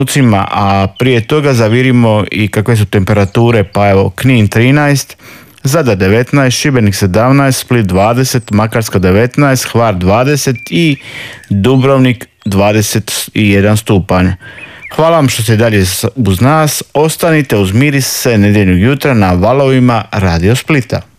a prije toga zavirimo i kakve su temperature, pa evo Knin 13, Zadar 19, Šibenik 17, Split 20, Makarska 19, Hvar 20 i Dubrovnik 21 stupanj. Hvala vam što ste dalje uz nas, ostanite uz miris se nedjeljnog jutra na valovima Radio Splita.